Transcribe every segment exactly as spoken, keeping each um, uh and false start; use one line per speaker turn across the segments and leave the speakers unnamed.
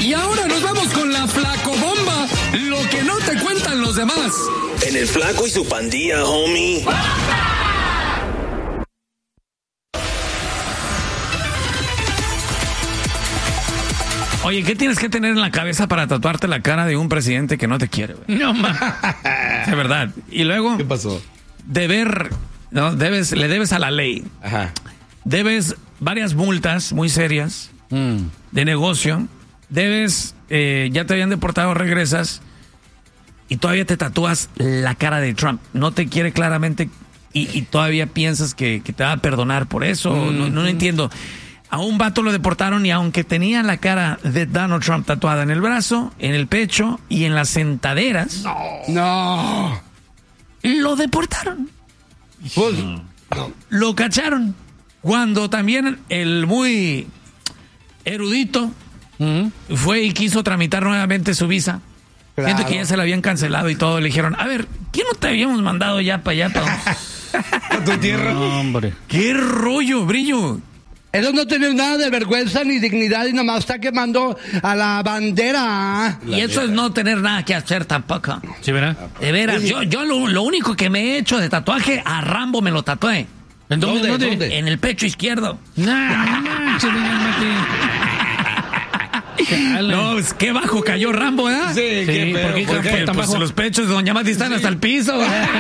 Y ahora nos vamos con la flacobomba, lo que no te cuentan los demás.
En el Flaco y su pandilla, homie.
Oye, ¿qué tienes que tener en la cabeza para tatuarte la cara de un presidente que no te quiere, güey?
No, ma.
De verdad. Y luego...
¿Qué pasó?
Deber, ¿no? Debes, le debes a la ley.
Ajá.
Debes varias multas muy serias
Mm.
de negocio. Debes, eh, ya te habían deportado, regresas y todavía te tatúas la cara de Trump. No te quiere claramente y, y todavía piensas que, que te va a perdonar por eso. Mm. No, no lo entiendo. A un vato lo deportaron y aunque tenía la cara de Donald Trump tatuada en el brazo, en el pecho y en las sentaderas,
No.
lo deportaron.
Pues,
Lo cacharon. Cuando también el muy erudito
Mm.
fue y quiso tramitar nuevamente su visa.
Claro.
Siento que ya se la habían cancelado y todo. Le dijeron, a ver, ¿qué no te habíamos mandado ya para allá? Pa?
a tu tierra.
No, hombre.
¿Qué rollo, Brillo?
Eso no tiene nada de vergüenza ni dignidad y nomás está quemando a la bandera.
Y eso es no tener nada que hacer tampoco.
¿Sí, verá?
De veras, yo, yo lo, lo único que me he hecho de tatuaje, a Rambo me lo tatué.
¿En dónde?
¿Dónde?
¿Dónde?
¿Dónde?
En el pecho izquierdo.
Nah, no manches, doña Mati. Chale.
No, pues, qué bajo cayó Rambo, ¿eh?
Sí,
Sí,
qué
¿por
pedo,
qué
¿por qué?
tan
Pues
bajo?
los pechos de Doña Mati están hasta el piso.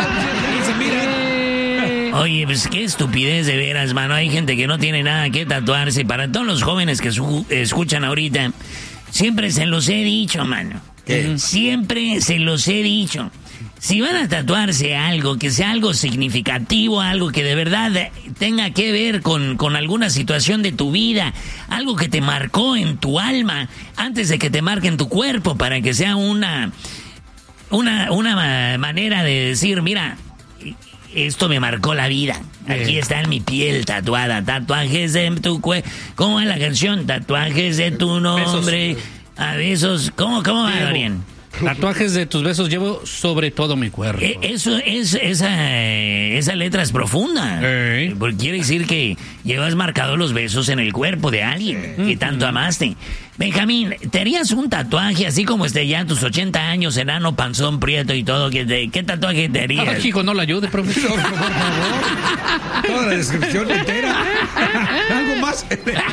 Oye, pues qué estupidez de veras, mano. Hay gente que no tiene nada que tatuarse. Para todos los jóvenes que su- escuchan ahorita, siempre se los he dicho, mano.
¿Qué?
Siempre se los he dicho. Si van a tatuarse algo, que sea algo significativo, algo que de verdad tenga que ver con, con alguna situación de tu vida, algo que te marcó en tu alma, antes de que te marque en tu cuerpo, para que sea una, una, una ma- manera de decir, mira, esto me marcó la vida. Aquí está en mi piel tatuada. Tatuajes de tu cuerpo. ¿Cómo es la canción? Tatuajes de tu nombre. A besos. ¿Cómo, cómo va, Dorian?
Tatuajes de tus besos llevo sobre todo mi cuerpo.
Eh, Eso es, esa, eh, esa letra es profunda.
Ey.
Porque quiere decir que llevas marcado los besos en el cuerpo de alguien que tanto amaste. Benjamín, ¿te harías un tatuaje así como este ya a tus ochenta años, enano, panzón, prieto y todo? ¿Qué, te- qué tatuaje te harías?
Ah, hijo, no la ayude, profesor.
Por favor. Toda la descripción entera. ¿Algo más?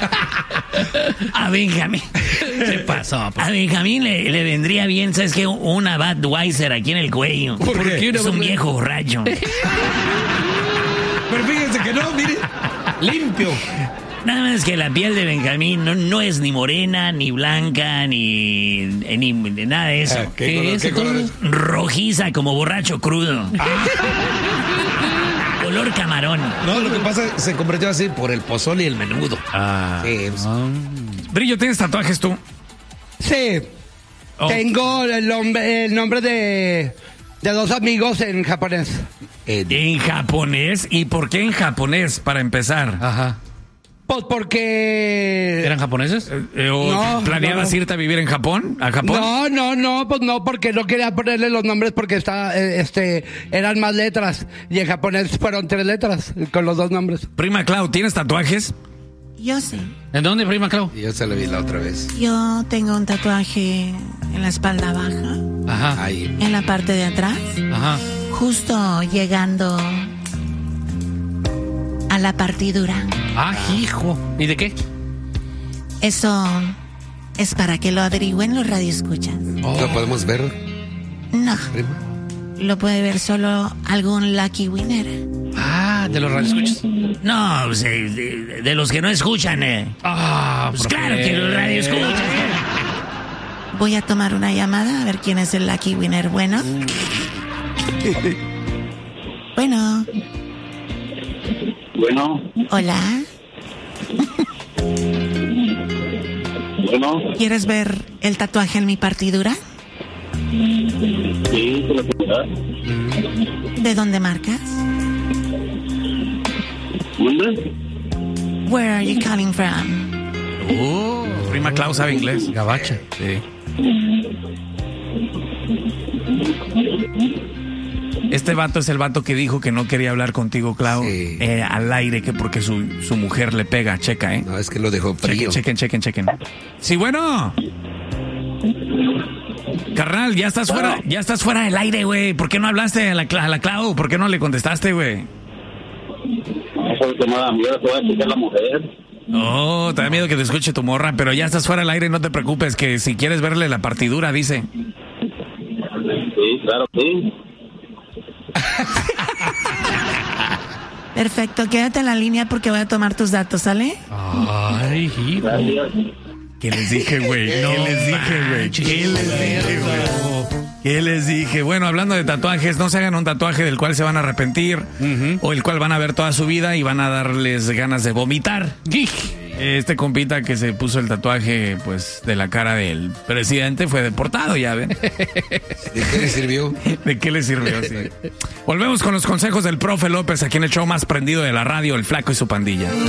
A Benjamín.
¿Qué pasó?
A Benjamín le, le vendría bien, ¿sabes qué? Una Budweiser aquí en el cuello.
¿Por qué?
Es un viejo borracho.
Pero fíjense que no, mire. Limpio.
Nada más que la piel de Benjamín no, no es ni morena, ni blanca, ni, ni, ni nada de eso.
Ah, ¿Qué,
¿Qué
color,
es
qué
eso?
color es?
Rojiza como borracho crudo. Color camarón.
No, lo que pasa es que se convirtió así por el pozole y el menudo.
Ah.
Sí, pues,
Brillo, ¿tienes tatuajes tú?
Sí,
Oh.
tengo el nombre, el nombre de, de dos amigos en japonés.
eh,
En japonés. ¿Y por qué en japonés, para empezar?
Ajá.
Pues porque...
¿Eran japoneses?
Eh, ¿O
No,
planeabas
no.
irte a vivir en Japón? ¿A Japón?
No, no, no, pues no, porque no quería ponerle los nombres porque está, eh, este, eran más letras y en japonés fueron tres letras con los dos nombres.
Prima Clau, ¿tienes tatuajes?
Yo sí.
¿En dónde, prima Clau?
yo se lo vi la otra vez.
Yo tengo un tatuaje en la espalda baja,
Ajá.
Ahí.
en la parte de atrás,
Ajá.
justo llegando a la partidura.
Ah, hijo. ¿Y de qué?
Eso es para que lo averigüen los radioescuchas.
¿Lo podemos ver,
No,
prima?
lo puede ver solo algún lucky winner.
Ah, de los radioescuchas.
No, pues, eh, de, de los que no escuchan, eh.
Ah,
Pues
profe.
claro que los radio escuchan.
Voy a tomar una llamada a ver quién es el lucky winner bueno. Bueno,
Bueno,
hola.
bueno,
¿Quieres ver el tatuaje en mi partidura?
sí, se lo puedo dar.
¿De dónde marcas?
¿Dónde?
Where are you calling from?
Oh, prima Clau sabe inglés.
Gabacha.
Sí. Este vato es el vato que dijo que no quería hablar contigo, Clau,
Sí.
eh, al aire, que porque su, su mujer le pega. Checa, ¿eh?
No, es que lo dejó
Chequen,
frío.
chequen, chequen, chequen. Sí, bueno.
Carnal, ya estás
Bueno.
fuera, ya estás fuera del aire, güey. ¿Por qué no hablaste a la, Cla- a la Clau? ¿Por qué no le contestaste, güey?
Eso es que me da miedo, te voy a escuchar la mujer.
Oh, te da miedo que te escuche tu morra, pero ya estás fuera del aire, no te preocupes, que si quieres verle la partidura, dice.
Sí, claro, sí.
Perfecto, quédate en la línea porque voy a tomar tus datos, ¿sale?
Ay, hijo.
Gracias.
¿Qué les dije, güey? ¿Qué les dije, güey? ¿Qué les dije, güey? ¿Qué les dije? Bueno, hablando de tatuajes, no se hagan un tatuaje del cual se van a arrepentir o el cual van a ver toda su vida y van a darles ganas de vomitar. Este compita que se puso el tatuaje, pues, de la cara del presidente fue deportado, ya ven.
¿De qué le sirvió?
¿De qué le sirvió? Sí. Volvemos con los consejos del profe López, aquí en el show más prendido de la radio, El Flaco y su pandilla.